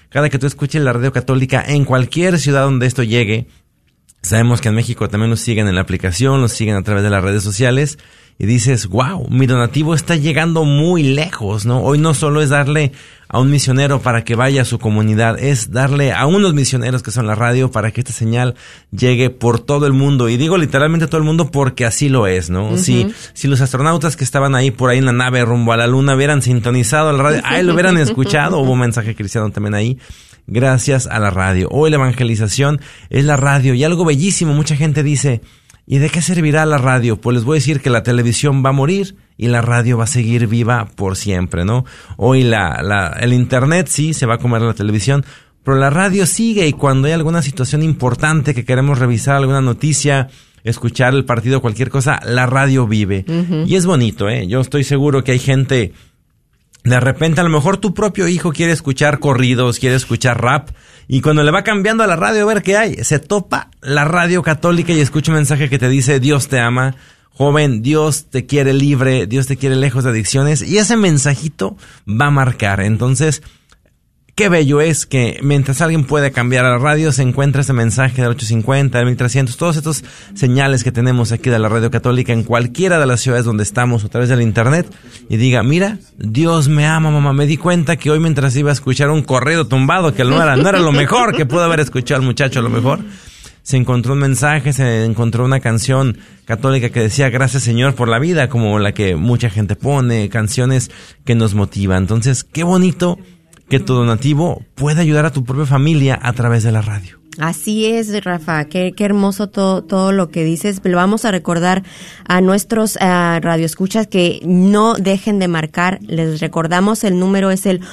cada que tú escuches la radio católica en cualquier ciudad donde esto llegue. Sabemos que en México también nos siguen en la aplicación, nos siguen a través de las redes sociales y dices, wow, mi donativo está llegando muy lejos, ¿no? Hoy no solo es darle a un misionero para que vaya a su comunidad, es darle a unos misioneros que son la radio para que esta señal llegue por todo el mundo. Y digo literalmente todo el mundo porque así lo es, ¿no? Uh-huh. Si los astronautas que estaban ahí por ahí en la nave rumbo a la luna hubieran sintonizado la radio, ahí lo hubieran escuchado, hubo un mensaje cristiano también ahí. Gracias a la radio. Hoy la evangelización es la radio y algo bellísimo. Mucha gente dice, ¿y de qué servirá la radio? Pues les voy a decir que la televisión va a morir y la radio va a seguir viva por siempre, ¿no? Hoy el internet sí se va a comer la televisión, pero la radio sigue y cuando hay alguna situación importante que queremos revisar, alguna noticia, escuchar el partido, cualquier cosa, la radio vive. Uh-huh. Y es bonito, ¿eh? Yo estoy seguro que hay gente... De repente, a lo mejor tu propio hijo quiere escuchar corridos, quiere escuchar rap, y cuando le va cambiando a la radio a ver qué hay, se topa la radio católica y escucha un mensaje que te dice, Dios te ama, joven, Dios te quiere libre, Dios te quiere lejos de adicciones, y ese mensajito va a marcar. Entonces, qué bello es que mientras alguien puede cambiar a la radio, se encuentra ese mensaje del 850, del 1300, todos estos señales que tenemos aquí de la radio católica en cualquiera de las ciudades donde estamos a través del internet y diga, mira, Dios me ama, mamá, me di cuenta que hoy mientras iba a escuchar un corrido tumbado, que no era lo mejor que pudo haber escuchado el muchacho, a lo mejor, se encontró un mensaje, se encontró una canción católica que decía, gracias Señor por la vida, como la que mucha gente pone, canciones que nos motivan. Entonces, qué bonito que tu donativo pueda ayudar a tu propia familia a través de la radio. Así es, Rafa, qué hermoso todo lo que dices. Lo vamos a recordar a nuestros radioescuchas que no dejen de marcar. Les recordamos, el número es el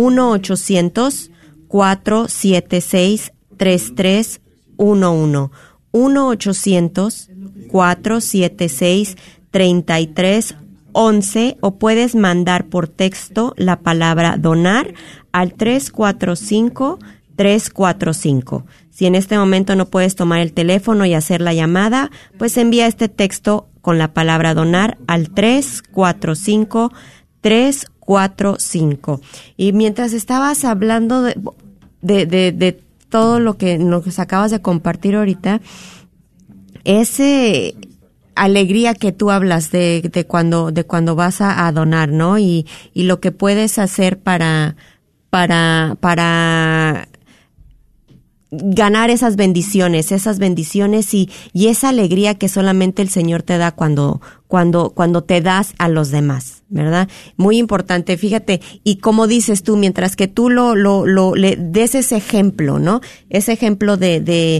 1-800-476-3311. 1-800-476-3311 o puedes mandar por texto la palabra donar al 345-345. Si en este momento no puedes tomar el teléfono y hacer la llamada, pues envía este texto con la palabra donar al 345-345. Y mientras estabas hablando de todo lo que nos acabas de compartir ahorita, ese alegría que tú hablas de cuando vas a donar, ¿no? Y lo que puedes hacer para ganar esas bendiciones y esa alegría que solamente el Señor te da cuando te das a los demás, ¿verdad? Muy importante, fíjate, y como dices tú, mientras que tú le des ese ejemplo, ¿no? Ese ejemplo de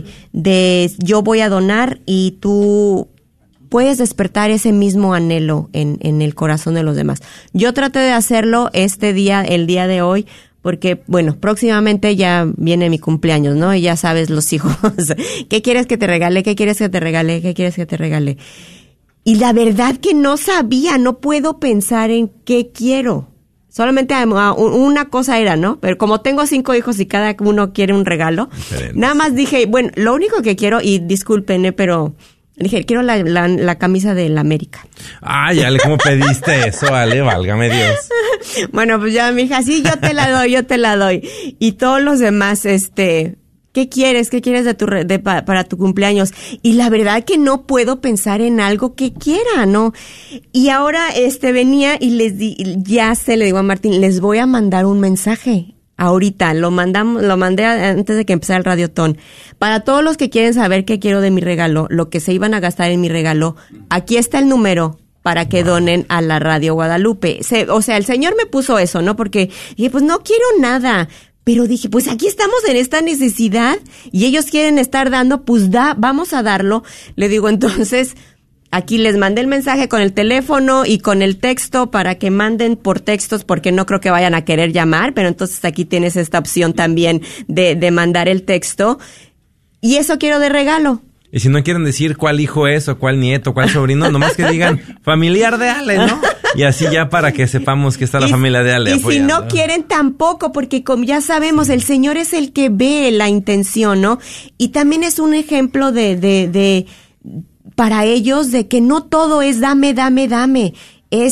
yo voy a donar y tú puedes despertar ese mismo anhelo en el corazón de los demás. Yo traté de hacerlo el día de hoy, porque, bueno, próximamente ya viene mi cumpleaños, ¿no? Y ya sabes, los hijos, ¿qué quieres que te regale? ¿Qué quieres que te regale? ¿Qué quieres que te regale? Y la verdad que no sabía, no puedo pensar en qué quiero. Solamente una cosa era, ¿no? Pero como tengo 5 hijos y cada uno quiere un regalo, nada más dije, bueno, lo único que quiero, y discúlpenme, pero... dije, quiero la camisa de la América. Ay, Ale, ¿cómo pediste eso, Ale? Válgame Dios. Bueno, pues ya, mija, sí, yo te la doy. Y todos los demás, ¿qué quieres? ¿Qué quieres para tu cumpleaños? Y la verdad que no puedo pensar en algo que quiera, ¿no? Y ahora, venía y le digo a Martín, les voy a mandar un mensaje. Ahorita, lo mandé antes de que empezara el Radiotón. Para todos los que quieren saber qué quiero de mi regalo, lo que se iban a gastar en mi regalo, aquí está el número para que donen a la Radio Guadalupe. O sea, el Señor me puso eso, ¿no? Porque dije, pues no quiero nada. Pero dije, pues aquí estamos en esta necesidad y ellos quieren estar dando, pues vamos a darlo. Le digo, entonces... aquí les mandé el mensaje con el teléfono y con el texto para que manden por textos porque no creo que vayan a querer llamar, pero entonces aquí tienes esta opción también de mandar el texto. Y eso quiero de regalo. Y si no quieren decir cuál hijo es o cuál nieto, cuál sobrino, nomás que digan familiar de Ale, ¿no? Y así ya para que sepamos que está la familia de Ale apoyando. Y si no quieren tampoco, porque como ya sabemos, el Señor es el que ve la intención, ¿no? Y también es un ejemplo para ellos de que no todo es dame, es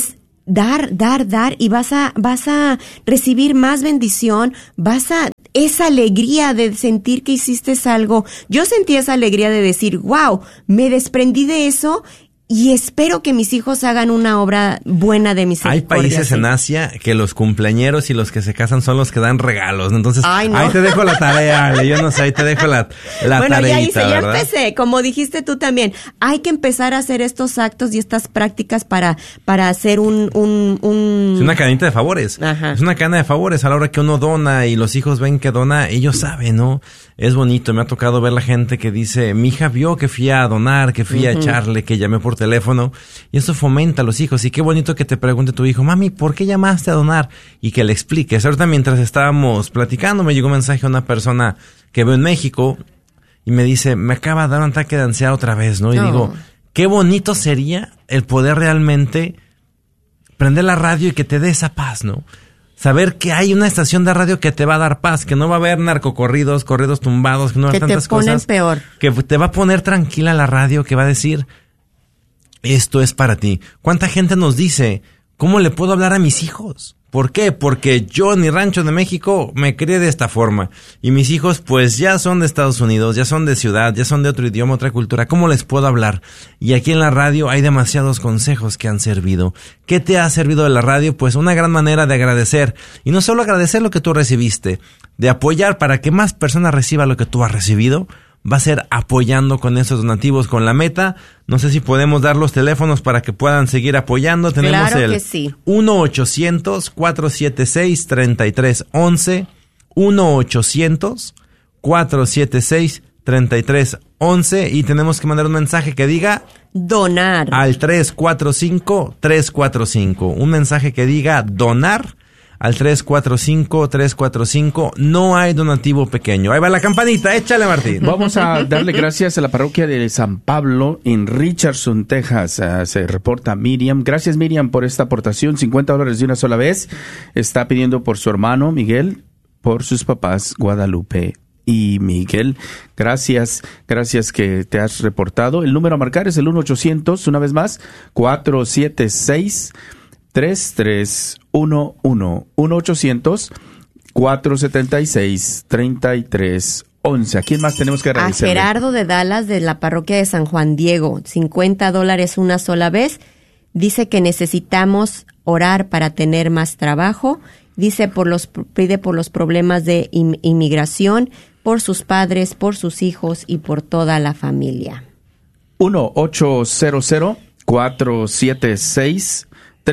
dar, y vas a recibir más bendición, esa alegría de sentir que hiciste algo. Yo sentí esa alegría de decir, wow, me desprendí de eso y espero que mis hijos hagan una obra buena de misericordia. Hay países en Asia que los cumpleañeros y los que se casan son los que dan regalos, ¿no? Entonces, ahí te dejo la tarea, Ale. Yo no sé, ahí te dejo la bueno, tareita, ya empecé. Como dijiste tú también, hay que empezar a hacer estos actos y estas prácticas para hacer un... Es una cadenita de favores. Ajá. Es una cadena de favores. A la hora que uno dona y los hijos ven que dona, ellos saben, ¿no? Es bonito. Me ha tocado ver la gente que dice, mi hija vio que fui a donar, que fui a echarle, que llamé por teléfono, y eso fomenta a los hijos. Y qué bonito que te pregunte tu hijo, mami, ¿por qué llamaste a donar? Y que le expliques. Ahorita mientras estábamos platicando me llegó un mensaje a una persona que veo en México y me dice, me acaba de dar un ataque de ansiedad otra vez, ¿no? Y digo, qué bonito sería el poder realmente prender la radio y que te dé esa paz, ¿no? Saber que hay una estación de radio que te va a dar paz, que no va a haber narcocorridos, corridos tumbados, que no va a haber tantas cosas. Que te ponen peor. Que te va a poner tranquila la radio, que va a decir, esto es para ti. ¿Cuánta gente nos dice, cómo le puedo hablar a mis hijos? ¿Por qué? Porque yo en mi rancho de México me crié de esta forma. Y mis hijos pues ya son de Estados Unidos, ya son de ciudad, ya son de otro idioma, otra cultura. ¿Cómo les puedo hablar? Y aquí en la radio hay demasiados consejos que han servido. ¿Qué te ha servido de la radio? Pues una gran manera de agradecer. Y no solo agradecer lo que tú recibiste, de apoyar para que más personas reciban lo que tú has recibido. Va a ser apoyando con esos donativos, con la meta. No sé si podemos dar los teléfonos para que puedan seguir apoyando. Tenemos claro el que sí. 1-800-476-3311. 1-800-476-3311. Y tenemos que mandar un mensaje que diga... donar. Al 345-345. Un mensaje que diga donar. Al 345-345. No hay donativo pequeño. Ahí va la campanita. Échale, Martín. Vamos a darle gracias a la parroquia de San Pablo en Richardson, Texas. Se reporta Miriam. Gracias, Miriam, por esta aportación. $50 de una sola vez. Está pidiendo por su hermano Miguel, por sus papás Guadalupe y Miguel. Gracias que te has reportado. El número a marcar es el 1-800, una vez más, 476-3311. 1-800-476-3311. ¿A quién más tenemos que agradecerle? A Gerardo de Dallas, de la parroquia de San Juan Diego. $50 una sola vez. Dice que necesitamos orar para tener más trabajo. Dice pide por los problemas de inmigración, por sus padres, por sus hijos y por toda la familia. 1-800-476-3311.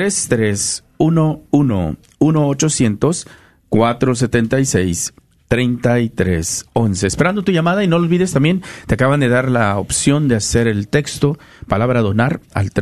1-800-476-3311. Esperando tu llamada, y no olvides también, te acaban de dar la opción de hacer el texto, palabra donar, al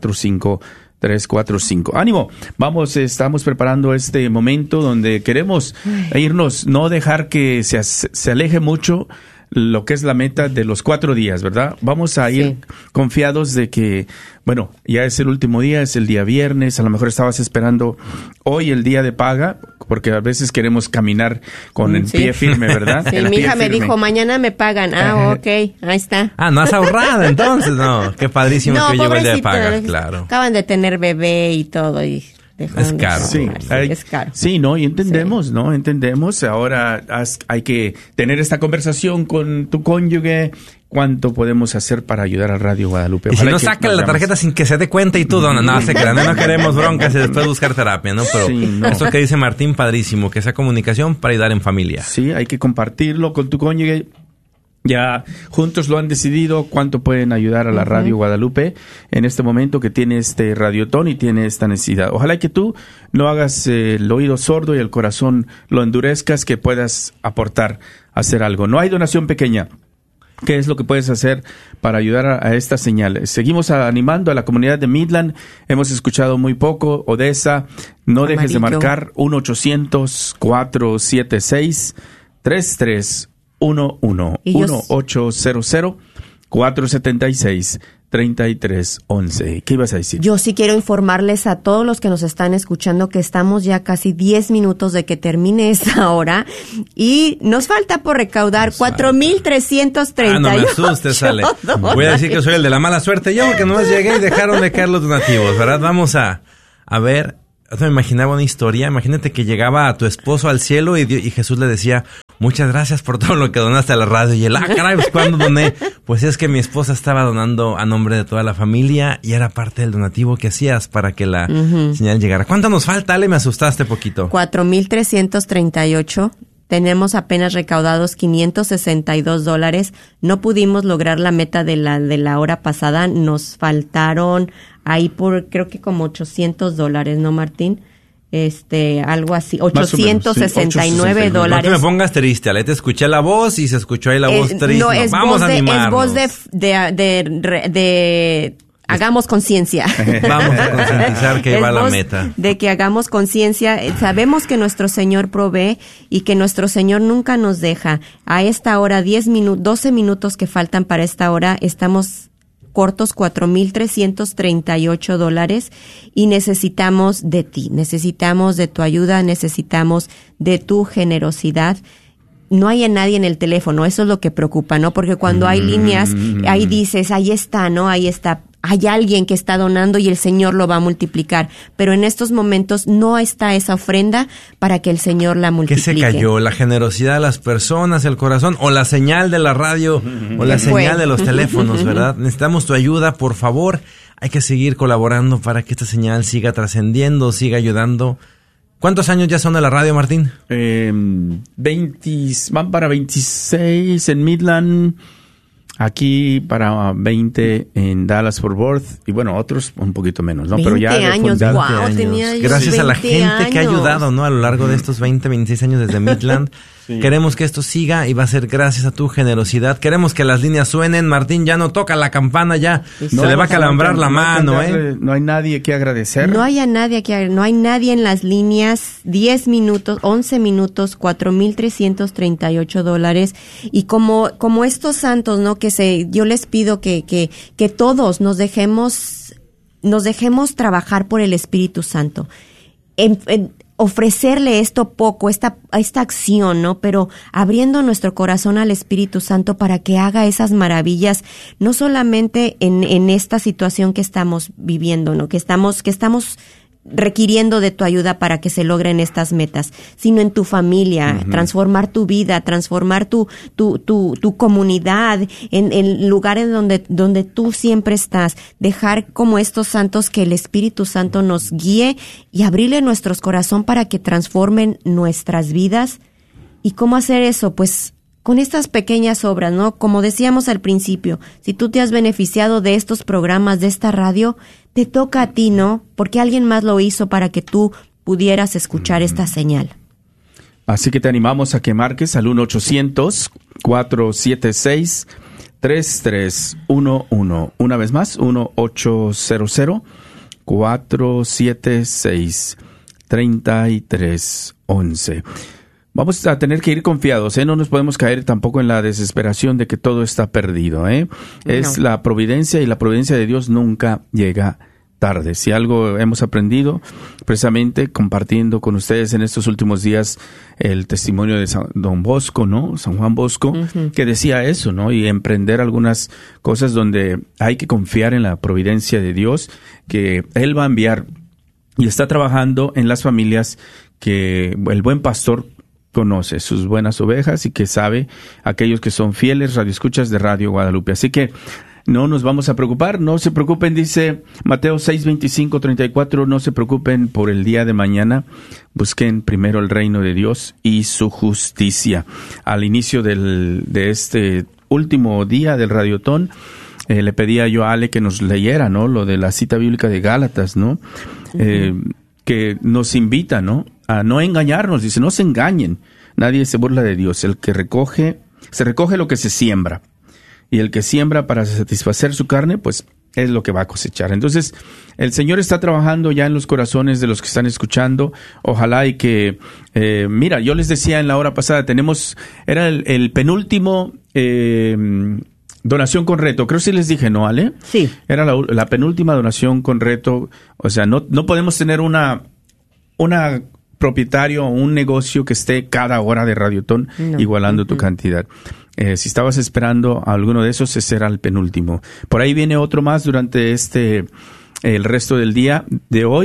345. ¡Ánimo! Estamos preparando este momento donde queremos irnos, no dejar que se aleje mucho lo que es la meta de los 4 días, ¿verdad? Vamos a ir confiados de que, bueno, ya es el último día, es el día viernes, a lo mejor estabas esperando hoy el día de paga, porque a veces queremos caminar con el pie firme, ¿verdad? Sí, mi hija me dijo, mañana me pagan. Ok, ahí está. No has ahorrado entonces, no. Qué padrísimo que llegó el día de paga, claro. Acaban de tener bebé y todo y... Es caro. Es caro. Sí, ¿no? Y entendemos, ¿no? Entendemos. Ahora hay que tener esta conversación con tu cónyuge. ¿Cuánto podemos hacer para ayudar a Radio Guadalupe? Y si no, sacan la tarjeta sin que se dé cuenta y tú, no se crean. No queremos broncas y después buscar terapia, ¿no? Pero eso que dice Martín, padrísimo, que sea comunicación para ayudar en familia. Sí, hay que compartirlo con tu cónyuge. Ya juntos lo han decidido cuánto pueden ayudar a la Radio Guadalupe en este momento que tiene este radiotón y tiene esta necesidad. Ojalá que tú no hagas el oído sordo y el corazón lo endurezcas, que puedas aportar, hacer algo. No hay donación pequeña. ¿Qué es lo que puedes hacer para ayudar a esta señal? Seguimos animando a la comunidad de Midland. Hemos escuchado muy poco. Odessa, no dejes de marcar 1-800-476-3311. 1-800-476-3311. ¿Qué ibas a decir? Yo sí quiero informarles a todos los que nos están escuchando que estamos ya casi 10 minutos de que termine esta hora y nos falta por recaudar 4,330. No me asustes, Ale. Voy a decir que soy el de la mala suerte yo, porque nomás llegué y dejaron de caer los donativos, ¿verdad? Vamos a a ver, me imaginaba una historia. Imagínate que llegaba a tu esposo al cielo y Jesús le decía, muchas gracias por todo lo que donaste a la radio. Y él, caray, pues ¿cuándo doné? Pues es que mi esposa estaba donando a nombre de toda la familia y era parte del donativo que hacías para que la señal llegara. ¿Cuánto nos falta, Ale? Me asustaste poquito. 4,338. Tenemos apenas recaudados $562. No pudimos lograr la meta de la hora pasada. Nos faltaron ahí por, creo que como $800, ¿no, Martín? Algo así, $869. No te me pongas triste, Ale, te escuché la voz y se escuchó ahí la voz triste. No, es vamos voz a animarnos. Es voz de hagamos conciencia. Vamos a concientizar que va la meta. De que hagamos conciencia. Sabemos que nuestro Señor provee y que nuestro Señor nunca nos deja. A esta hora, 12 minutos que faltan para esta hora, estamos cortos, $4,338 y necesitamos de ti, necesitamos de tu ayuda, necesitamos de tu generosidad. No hay a nadie en el teléfono, eso es lo que preocupa, ¿no? Porque cuando hay líneas, ahí dices, ahí está, ¿no? Ahí está. Hay alguien que está donando y el Señor lo va a multiplicar. Pero en estos momentos no está esa ofrenda para que el Señor la multiplique. ¿Qué se cayó? ¿La generosidad de las personas, el corazón? ¿O la señal de la radio? ¿O la señal de los teléfonos, verdad? Necesitamos tu ayuda, por favor. Hay que seguir colaborando para que esta señal siga trascendiendo, siga ayudando. ¿Cuántos años ya son de la radio, Martín? 20, van para 26 en Midland. Aquí para 20 en Dallas Fort Worth y bueno, otros un poquito menos, ¿no? 20 Pero ya años, wow, tenía yo gracias a la 20 gente años. que ha ayudado, ¿no? A lo largo de estos 20, 26 años desde Midland. Sí. Queremos que esto siga y va a ser gracias a tu generosidad. Queremos que las líneas suenen. Martín, ya no toca la campana, ya se le va a calambrar la mano, No hay nadie que agradecer. No hay nadie en las líneas. 10 minutos, 11 minutos, $4,338. Y como estos santos, ¿no? Yo les pido que todos nos dejemos trabajar por el Espíritu Santo. Ofrecerle esto poco, esta acción, ¿no? Pero abriendo nuestro corazón al Espíritu Santo para que haga esas maravillas, no solamente en esta situación que estamos viviendo, ¿no? Que estamos requiriendo de tu ayuda para que se logren estas metas, sino en tu familia, transformar tu vida, transformar tu comunidad, en lugares donde tú siempre estás, dejar como estos santos que el Espíritu Santo nos guíe y abrirle nuestros corazones para que transformen nuestras vidas. ¿Y cómo hacer eso? Pues con estas pequeñas obras, ¿no? Como decíamos al principio, si tú te has beneficiado de estos programas, de esta radio, te toca a ti, ¿no? Porque alguien más lo hizo para que tú pudieras escuchar esta señal. Así que te animamos a que marques al 1-800-476-3311. Una vez más, 1-800-476-3311. Vamos a tener que ir confiados, no nos podemos caer tampoco en la desesperación de que todo está perdido, Es la providencia y la providencia de Dios nunca llega tarde. Si algo hemos aprendido, precisamente compartiendo con ustedes en estos últimos días el testimonio de Don Bosco, ¿no? San Juan Bosco, que decía eso, ¿no? Y emprender algunas cosas donde hay que confiar en la providencia de Dios, que Él va a enviar y está trabajando en las familias que el buen pastor conoce sus buenas ovejas y que sabe aquellos que son fieles radioescuchas de Radio Guadalupe. Así que no nos vamos a preocupar, no se preocupen, dice Mateo 6:25-34, no se preocupen por el día de mañana, busquen primero el reino de Dios y su justicia. Al inicio de este último día del Radiotón, le pedía yo a Ale que nos leyera, ¿no? Lo de la cita bíblica de Gálatas, ¿no? Que nos invita, ¿no? A no engañarnos, dice, no se engañen, nadie se burla de Dios, se recoge lo que se siembra, y el que siembra para satisfacer su carne, pues es lo que va a cosechar. Entonces, el Señor está trabajando ya en los corazones de los que están escuchando, ojalá y que, mira, yo les decía en la hora pasada, era el penúltimo donación con reto, creo que sí les dije, ¿no, Ale? Sí. Era la penúltima donación con reto, o sea, no podemos tener una propietario o un negocio que esté cada hora de Radiotón igualando tu cantidad. Si estabas esperando a alguno de esos, ese era el penúltimo. Por ahí viene otro más durante el resto del día de hoy.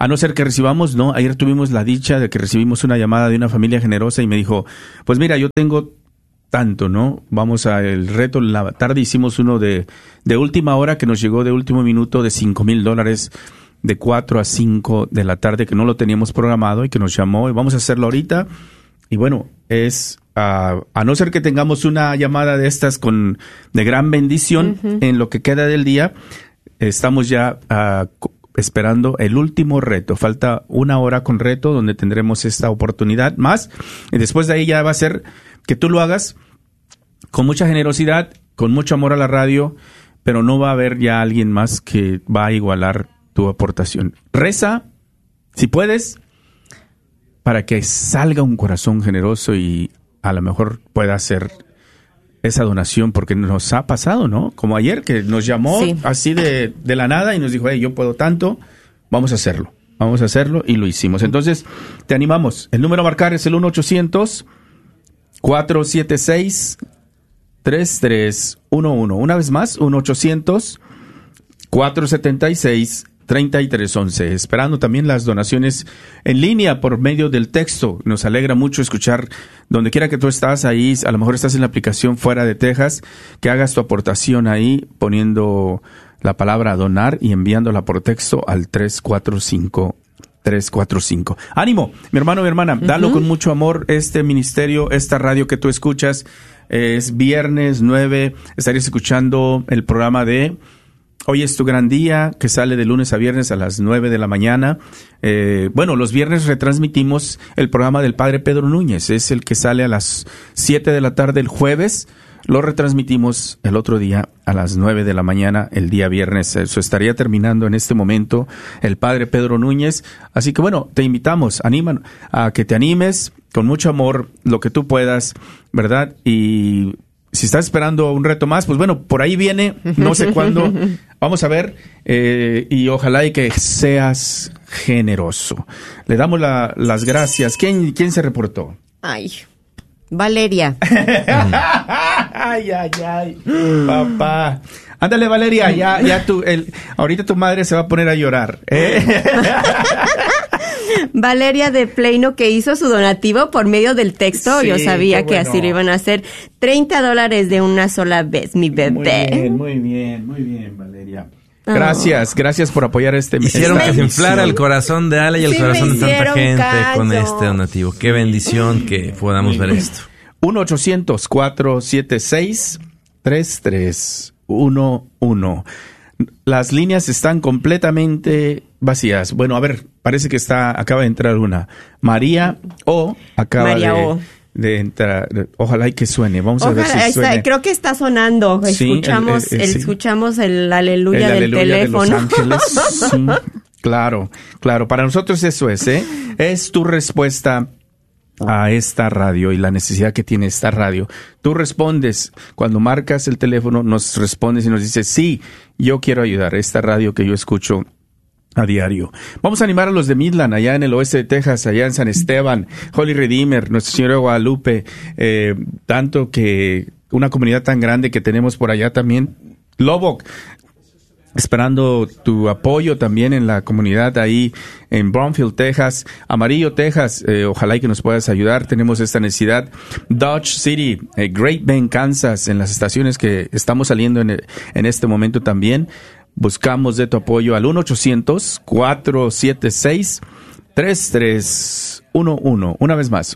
A no ser que recibamos, no, ayer tuvimos la dicha de que recibimos una llamada de una familia generosa y me dijo, pues mira, yo tengo tanto, ¿no? Vamos a el reto, en la tarde hicimos uno de última hora que nos llegó de último minuto de $5,000 de 4 a 5 de la tarde, que no lo teníamos programado y que nos llamó y vamos a hacerlo ahorita. Y bueno, es a no ser que tengamos una llamada de estas de gran bendición en lo que queda del día, estamos ya esperando el último reto. Falta 1 hora con reto donde tendremos esta oportunidad más. Y después de ahí ya va a ser que tú lo hagas con mucha generosidad, con mucho amor a la radio, pero no va a haber ya alguien más que va a igualar tu aportación. Reza, si puedes, para que salga un corazón generoso y a lo mejor pueda hacer esa donación, porque nos ha pasado, ¿no? Como ayer que nos llamó así de la nada y nos dijo, hey, yo puedo tanto, vamos a hacerlo y lo hicimos. Entonces, te animamos. El número a marcar es el 1-800-476-3311. Una vez más, 1-800-476-3311. Esperando también las donaciones en línea por medio del texto. Nos alegra mucho escuchar donde quiera que tú estás ahí. A lo mejor estás en la aplicación fuera de Texas, que hagas tu aportación ahí poniendo la palabra donar y enviándola por texto al 345. ánimo, mi hermano, mi hermana, dalo con mucho amor. Este ministerio, esta radio que tú escuchas, es viernes 9, estarías escuchando el programa de Hoy es tu gran día, que sale de lunes a viernes a las 9 de la mañana. Los viernes retransmitimos el programa del Padre Pedro Núñez, es el que sale a las 7 de la tarde el jueves. Lo retransmitimos el otro día a las 9 de la mañana, el día viernes. Eso estaría terminando en este momento el Padre Pedro Núñez. Así que bueno, te invitamos, anímanos a que te animes con mucho amor, lo que tú puedas, ¿verdad? Y si estás esperando un reto más, pues bueno, por ahí viene, no sé cuándo. Vamos a ver, y ojalá y que seas generoso. Le damos las gracias. ¿Quién se reportó? Ay, Valeria. Ay, papá. Ándale, Valeria, ya ahorita tu madre se va a poner a llorar, Valeria de Pleino, que hizo su donativo por medio del texto. Sí, yo sabía que así lo iban a hacer. $30 de una sola vez, mi bebé. Muy bien, Valeria. Gracias por apoyar Hicieron que se inflara el corazón de Ale y el corazón de tanta gente con este donativo. Qué bendición que podamos ver esto. 1-800-476-3311. Las líneas están completamente vacías. Bueno, a ver, parece que acaba de entrar una. María O acaba de entrar. Ojalá y que suene. Vamos a ver si suena. Creo que está sonando. Escuchamos el aleluya del teléfono. De Los Ángeles. Sí, claro. Para nosotros eso es tu respuesta a esta radio y la necesidad que tiene esta radio. Tú respondes, cuando marcas el teléfono, nos respondes y nos dices, sí, yo quiero ayudar a esta radio que yo escucho a diario. Vamos a animar a los de Midland, allá en el oeste de Texas, allá en San Esteban, Holy Redeemer, Nuestra Señora de Guadalupe, tanto que una comunidad tan grande que tenemos por allá también. Lubbock, esperando tu apoyo también en la comunidad ahí en Brownsville, Texas. Amarillo, Texas, ojalá y que nos puedas ayudar. Tenemos esta necesidad. Dodge City, Great Bend, Kansas, en las estaciones que estamos saliendo en este momento también. Buscamos de tu apoyo al 1-800-476-3311. Una vez más,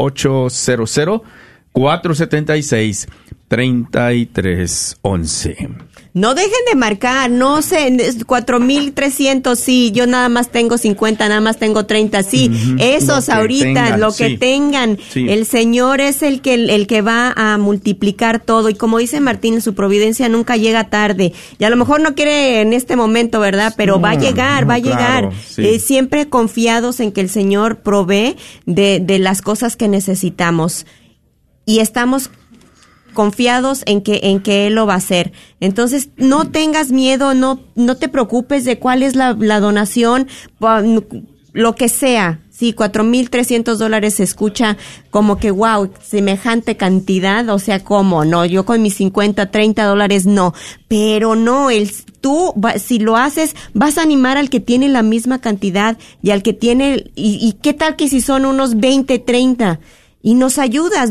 1-800-476-3311. No dejen de marcar, no sé, 4,300, sí, yo nada más tengo 50, nada más tengo 30, sí, esos ahorita, lo que tengan, sí. El Señor es el que va a multiplicar todo, y como dice Martín, su providencia nunca llega tarde, y a lo mejor no quiere en este momento, ¿verdad? Pero va a llegar, sí. Siempre confiados en que el Señor provee de las cosas que necesitamos, y estamos confiados en que Él lo va a hacer. Entonces, no tengas miedo, no te preocupes de cuál es la donación, lo que sea. Sí, $4,300 se escucha como que wow, semejante cantidad, o sea, ¿cómo? No, yo con mis 50, $30 no, pero no, si lo haces, vas a animar al que tiene la misma cantidad y al que tiene, y qué tal que si son unos 20, 30, y nos ayudas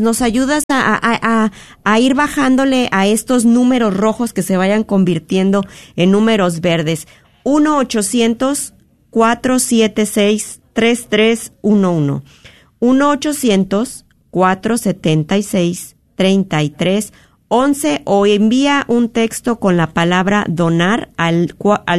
a ir bajándole a estos números rojos que se vayan convirtiendo en números verdes. 1-800-476-3311. 1-800-476-3311 o envía un texto con la palabra donar al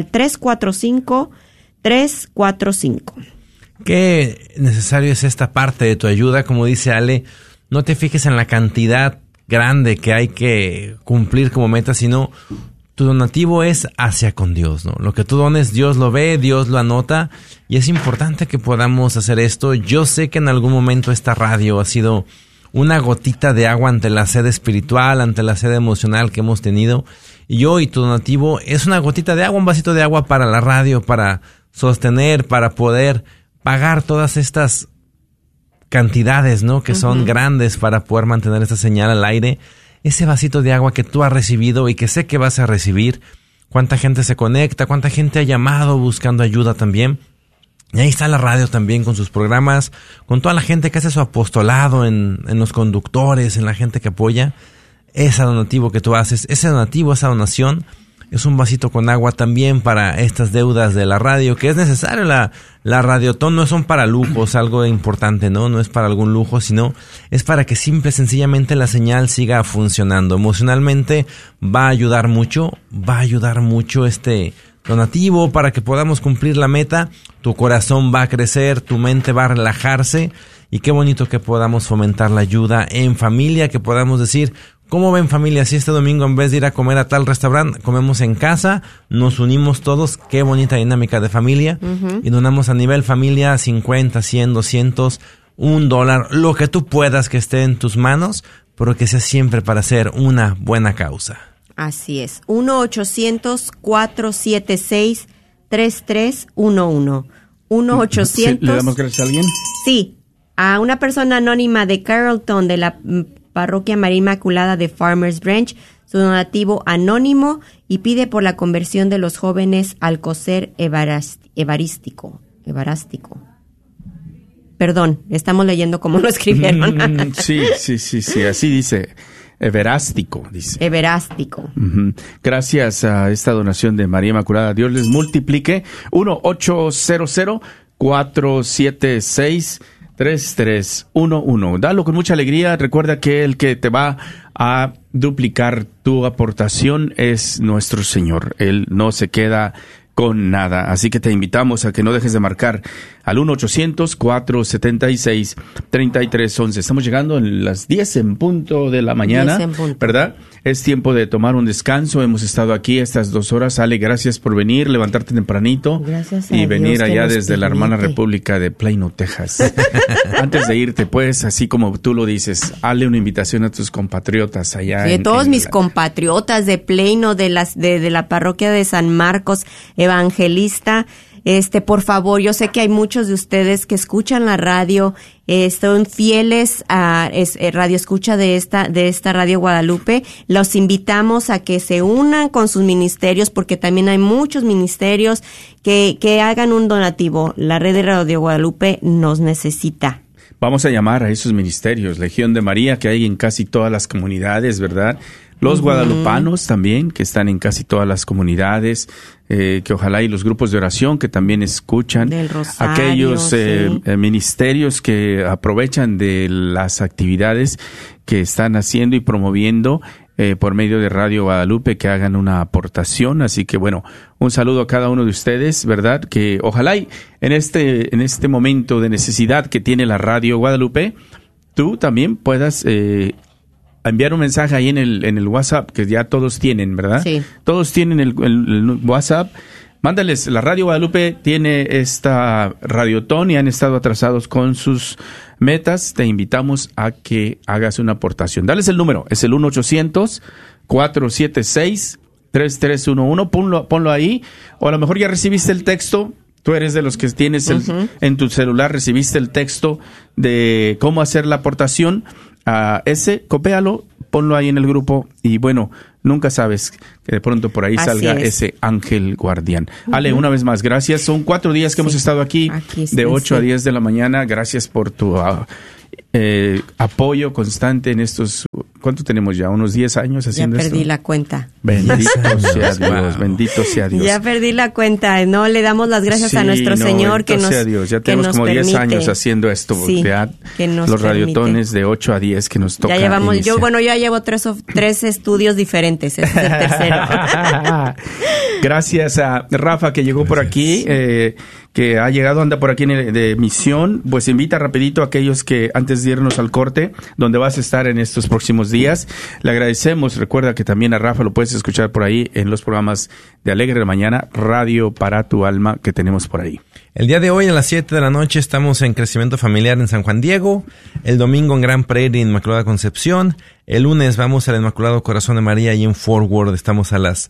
345-345. Qué necesario es esta parte de tu ayuda, como dice Ale, no te fijes en la cantidad grande que hay que cumplir como meta, sino tu donativo es hacia con Dios, ¿no? Lo que tú dones, Dios lo ve, Dios lo anota, y es importante que podamos hacer esto. Yo sé que en algún momento esta radio ha sido una gotita de agua ante la sed espiritual, ante la sed emocional que hemos tenido, y hoy tu donativo es una gotita de agua, un vasito de agua para la radio, para sostener, para poder pagar todas estas cantidades, ¿no? Que son grandes para poder mantener esta señal al aire. Ese vasito de agua que tú has recibido y que sé que vas a recibir. Cuánta gente se conecta, cuánta gente ha llamado buscando ayuda también. Y ahí está la radio también con sus programas, con toda la gente que hace su apostolado en los conductores, en la gente que apoya. Ese donativo que tú haces, ese donativo, esa donación, es un vasito con agua también para estas deudas de la radio, que es necesario. La Radiotón no son para lujos, algo importante, ¿no? No es para algún lujo, sino es para que simple y sencillamente la señal siga funcionando. Emocionalmente va a ayudar mucho este donativo para que podamos cumplir la meta. Tu corazón va a crecer, tu mente va a relajarse, y qué bonito que podamos fomentar la ayuda en familia, que podamos decir, ¿cómo ven familia? Si este domingo en vez de ir a comer a tal restaurante, comemos en casa, nos unimos todos, qué bonita dinámica de familia, y donamos a nivel familia 50, 100, 200, $1, lo que tú puedas que esté en tus manos, pero que sea siempre para hacer una buena causa. Así es, 1-800-476-3311. 1-800... ¿Le damos gracias a alguien? Sí, a una persona anónima de Carrollton, de la Parroquia María Inmaculada de Farmers Branch, su donativo anónimo, y pide por la conversión de los jóvenes al coser evarístico. Perdón, estamos leyendo como lo escribieron. Sí, así dice. Everástico, dice. Everástico. Gracias a esta donación de María Inmaculada, Dios les multiplique. 1-800-476-3311. Dalo con mucha alegría. Recuerda que el que te va a duplicar tu aportación es nuestro Señor. Él no se queda con nada. Así que te invitamos a que no dejes de marcar al 1-800-476-3311. Estamos llegando en las 10 en punto de la mañana, ¿verdad? Es tiempo de tomar un descanso. Hemos estado aquí estas 2 horas. Ale, gracias por venir, levantarte tempranito y venir allá desde la hermana República de Plano, Texas. Antes de irte, pues, así como tú lo dices, hazle una invitación a tus compatriotas allá. Sí, todos mis compatriotas de Plano, de la parroquia de San Marcos Evangelista. Por favor, yo sé que hay muchos de ustedes que escuchan la radio, son fieles a radio escucha de esta Radio Guadalupe. Los invitamos a que se unan con sus ministerios, porque también hay muchos ministerios que hagan un donativo. La red de Radio Guadalupe nos necesita. Vamos a llamar a esos ministerios, Legión de María, que hay en casi todas las comunidades, ¿verdad? Los guadalupanos también, que están en casi todas las comunidades, que ojalá y los grupos de oración que también escuchan. Del Rosario, aquellos ministerios que aprovechan de las actividades que están haciendo y promoviendo por medio de Radio Guadalupe, que hagan una aportación. Así que bueno, un saludo a cada uno de ustedes, ¿verdad? Que ojalá y en este momento de necesidad que tiene la Radio Guadalupe, tú también puedas enviar un mensaje ahí en el WhatsApp, que ya todos tienen, ¿verdad? Sí. Todos tienen el WhatsApp. Mándales, la Radio Guadalupe tiene esta Radiotón y han estado atrasados con sus metas. Te invitamos a que hagas una aportación. Dales el número, es el 1-800-476-3311. Ponlo ahí, o a lo mejor ya recibiste el texto. Tú eres de los que tienes en tu celular, recibiste el texto de cómo hacer la aportación. Copéalo, ponlo ahí en el grupo y bueno, nunca sabes que de pronto por ahí salga ese ángel guardián. Ale, una vez más, gracias. Son 4 días que hemos estado aquí de 8 a 10 de la mañana. Gracias por tu apoyo constante en estos... ¿Cuánto tenemos ya? ¿Unos 10 años haciendo esto? Ya perdí la cuenta. Bendito sea Dios, bendito sea Dios. Ya perdí la cuenta, ¿no? Le damos las gracias a nuestro Señor que nos, sea Dios. Ya tenemos como 10 años haciendo esto. Que nos los radiotones de 8 a 10 que nos toca ya llevamos, iniciar. ya llevo 3 estudios diferentes. Este es el tercero. Gracias a Rafa que llegó por aquí, que ha llegado, anda por aquí de misión. Pues invita rapidito a aquellos que antes de irnos al corte, donde vas a estar en estos próximos días. Le agradecemos. Recuerda que también a Rafa lo puedes escuchar por ahí en los programas de Alegre de la Mañana, Radio para tu Alma, que tenemos por ahí. El día de hoy a las 7 de la noche estamos en Crecimiento Familiar en San Juan Diego. El domingo en Gran Prairie, Inmaculada Concepción. El lunes vamos al Inmaculado Corazón de María y en Fort Worth estamos a las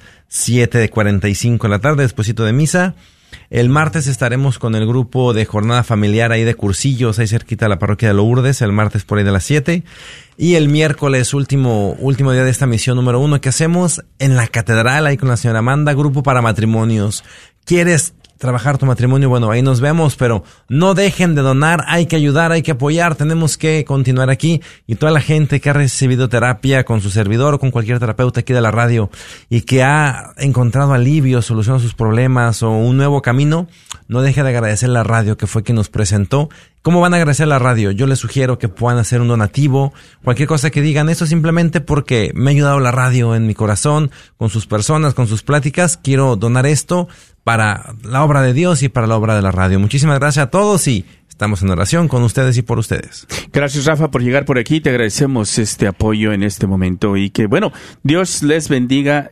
7:45 de la tarde, despuesito de misa. El martes estaremos con el grupo de jornada familiar ahí de Cursillos, ahí cerquita de la parroquia de Lourdes, el martes por ahí de las 7. Y el miércoles, último día de esta misión número 1 que hacemos en la catedral, ahí con la señora Amanda, grupo para matrimonios. ¿Quieres trabajar tu matrimonio? Bueno, ahí nos vemos, pero no dejen de donar, hay que ayudar, hay que apoyar, tenemos que continuar aquí. Y toda la gente que ha recibido terapia con su servidor o con cualquier terapeuta aquí de la radio y que ha encontrado alivio, solución a sus problemas o un nuevo camino, no deje de agradecer la radio que fue quien nos presentó. ¿Cómo van a agradecer la radio? Yo les sugiero que puedan hacer un donativo, cualquier cosa que digan, eso simplemente porque me ha ayudado la radio en mi corazón, con sus personas, con sus pláticas, quiero donar esto para la obra de Dios y para la obra de la radio. Muchísimas gracias a todos y estamos en oración con ustedes y por ustedes. Gracias, Rafa, por llegar por aquí. Te agradecemos este apoyo en este momento y que, bueno, Dios les bendiga.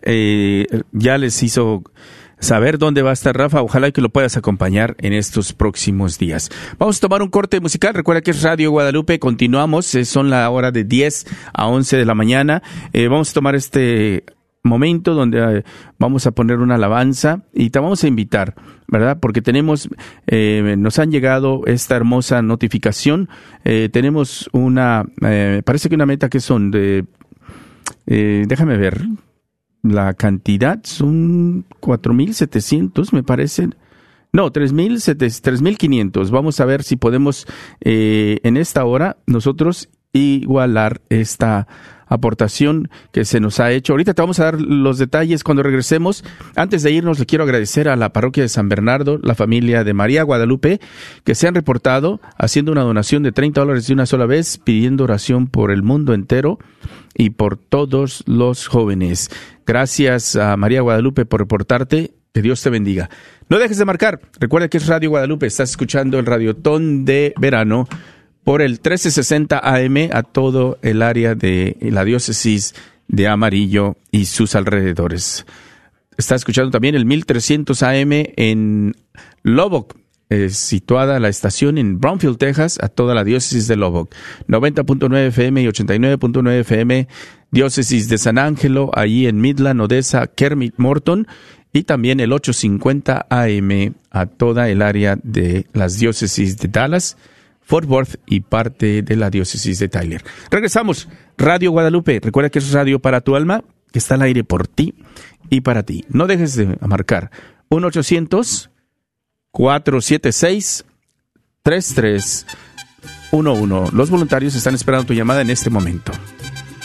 Ya les hizo saber dónde va a estar Rafa. Ojalá que lo puedas acompañar en estos próximos días. Vamos a tomar un corte musical. Recuerda que es Radio Guadalupe. Continuamos. Son la hora de 10 a 11 de la mañana. Vamos a tomar este momento donde vamos a poner una alabanza y te vamos a invitar, ¿verdad? Porque tenemos, nos han llegado esta hermosa notificación. Tenemos parece que una meta que son de, déjame ver, la cantidad son 4,700, me parece. No, 3,500. Vamos a ver si podemos en esta hora nosotros igualar esta aportación que se nos ha hecho. Ahorita te vamos a dar los detalles cuando regresemos. Antes de irnos, le quiero agradecer a la parroquia de San Bernardo, la familia de María Guadalupe, que se han reportado haciendo una donación de $30 de una sola vez, pidiendo oración por el mundo entero y por todos los jóvenes. Gracias a María Guadalupe por reportarte. Que Dios te bendiga. No dejes de marcar. Recuerda que es Radio Guadalupe. Estás escuchando el Radiotón de Verano por el 1360 AM a todo el área de la diócesis de Amarillo y sus alrededores. Está escuchando también el 1300 AM en Lubbock, situada la estación en Brownfield, Texas, a toda la diócesis de Lubbock. 90.9 FM y 89.9 FM, diócesis de San Ángelo, allí en Midland, Odessa, Kermit, Morton, y también el 850 AM a toda el área de las diócesis de Dallas, Fort Worth y parte de la diócesis de Tyler. Regresamos. Radio Guadalupe. Recuerda que es radio para tu alma, que está al aire por ti y para ti. No dejes de marcar 1-800-476-3311. Los voluntarios están esperando tu llamada en este momento.